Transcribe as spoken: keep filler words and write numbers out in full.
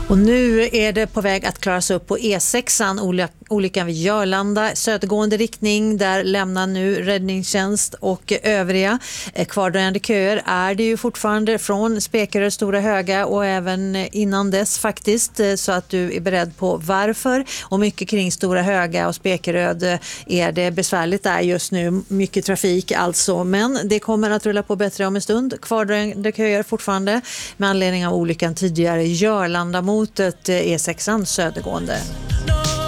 Och nu är det på väg att klaras upp på E sexan, olyckan vid Jörlanda, södergående riktning. Där lämnar nu räddningstjänst och övriga. Kvardröjande köer är det ju fortfarande från Spekeröd, Stora Höga och även innan dess faktiskt. Så att du är beredd på varför. Och mycket kring Stora Höga och Spekeröd är det besvärligt där just nu. Mycket trafik alltså. Men det kommer att rulla på bättre om en stund. Kvardröjande köer fortfarande med anledning av olyckan tidigare i Jörlanda mot ett E sexan södergående.